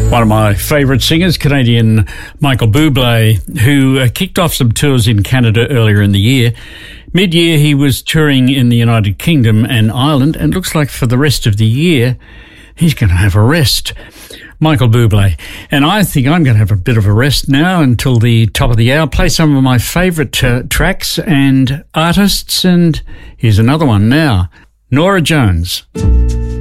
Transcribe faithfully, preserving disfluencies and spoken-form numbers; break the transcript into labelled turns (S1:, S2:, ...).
S1: One of my favourite singers, Canadian Michael Bublé, who uh, kicked off some tours in Canada earlier in the year. Mid-year, he was touring in the United Kingdom and Ireland, and looks like for the rest of the year, he's going to have a rest. Michael Bublé. And I think I'm going to have a bit of a rest now until the top of the hour, play some of my favourite uh, tracks and artists, and here's another one now, Norah Jones.